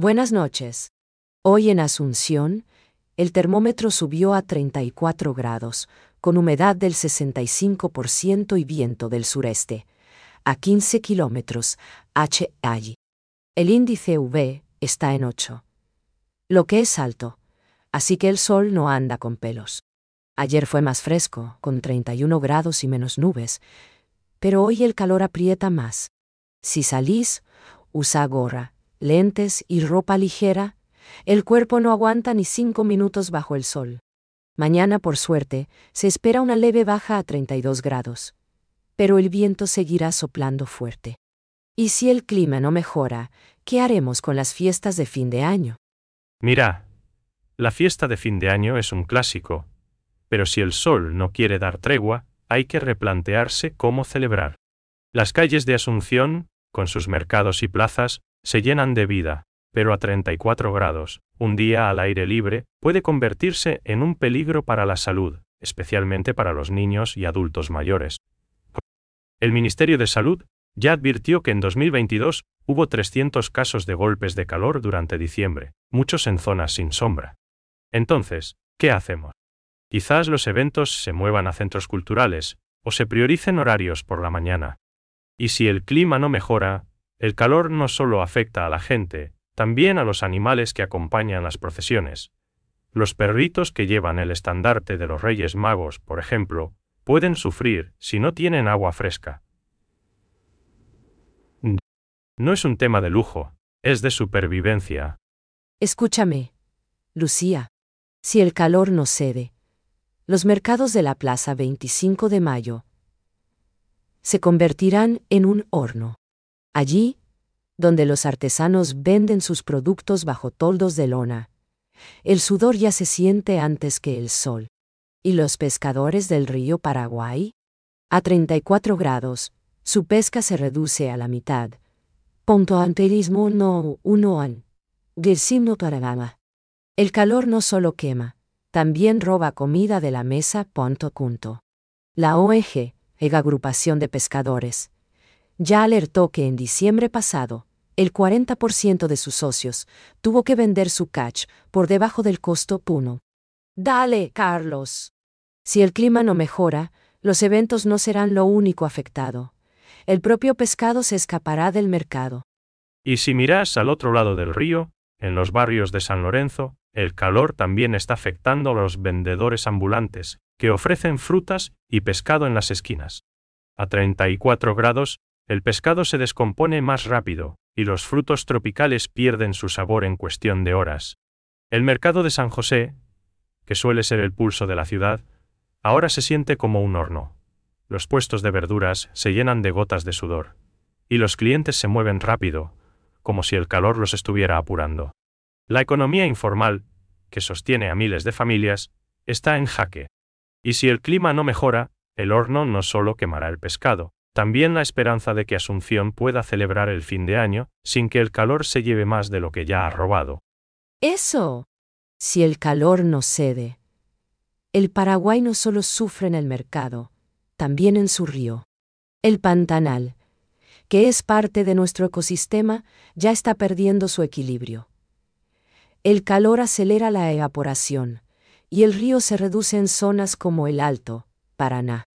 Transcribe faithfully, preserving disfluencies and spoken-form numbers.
Buenas noches. Hoy en Asunción, el termómetro subió a treinta y cuatro grados, con humedad del sesenta y cinco por ciento y viento del sureste, a quince kilómetros h allí. El índice U V está en ocho, lo que es alto, así que el sol no anda con pelos. Ayer fue más fresco, con treinta y uno grados y menos nubes, pero hoy el calor aprieta más. Si salís, usa gorra, lentes y ropa ligera. El cuerpo no aguanta ni cinco minutos bajo el sol. Mañana, por suerte, se espera una leve baja a treinta y dos grados. Pero el viento seguirá soplando fuerte. Y si el clima no mejora, ¿qué haremos con las fiestas de fin de año? Mira, la fiesta de fin de año es un clásico, pero si el sol no quiere dar tregua, hay que replantearse cómo celebrar. Las calles de Asunción, con sus mercados y plazas, se llenan de vida, pero a treinta y cuatro grados, un día al aire libre, puede convertirse en un peligro para la salud, especialmente para los niños y adultos mayores. El Ministerio de Salud ya advirtió que en dos mil veintidós hubo trescientos casos de golpes de calor durante diciembre, muchos en zonas sin sombra. Entonces, ¿qué hacemos? Quizás los eventos se muevan a centros culturales, o se prioricen horarios por la mañana. Y si el clima no mejora, el calor no solo afecta a la gente, también a los animales que acompañan las procesiones. Los perritos que llevan el estandarte de los Reyes Magos, por ejemplo, pueden sufrir si no tienen agua fresca. No es un tema de lujo, es de supervivencia. Escúchame, Lucía. Si el calor no cede, los mercados de la Plaza veinticinco de Mayo se convertirán en un horno. Allí, donde los artesanos venden sus productos bajo toldos de lona, el sudor ya se siente antes que el sol. ¿Y los pescadores del río Paraguay? A treinta y cuatro grados, su pesca se reduce a la mitad. Punto anterismo no uno an. Decimno Paraná. El calor no solo quema, también roba comida de la mesa. Punto punto. La O N G, la Agrupación de Pescadores, ya alertó que en diciembre pasado, el cuarenta por ciento de sus socios tuvo que vender su catch por debajo del costo puno. Dale, Carlos. Si el clima no mejora, los eventos no serán lo único afectado. El propio pescado se escapará del mercado. Y si miras al otro lado del río, en los barrios de San Lorenzo, el calor también está afectando a los vendedores ambulantes, que ofrecen frutas y pescado en las esquinas. A treinta y cuatro grados, el pescado se descompone más rápido, y los frutos tropicales pierden su sabor en cuestión de horas. El mercado de San José, que suele ser el pulso de la ciudad, ahora se siente como un horno. Los puestos de verduras se llenan de gotas de sudor, y los clientes se mueven rápido, como si el calor los estuviera apurando. La economía informal, que sostiene a miles de familias, está en jaque. Y si el clima no mejora, el horno no solo quemará el pescado, también la esperanza de que Asunción pueda celebrar el fin de año sin que el calor se lleve más de lo que ya ha robado. Eso. Si el calor no cede, el Paraguay no solo sufre en el mercado, también en su río. El Pantanal, que es parte de nuestro ecosistema, ya está perdiendo su equilibrio. El calor acelera la evaporación, y el río se reduce en zonas como el Alto Paraná.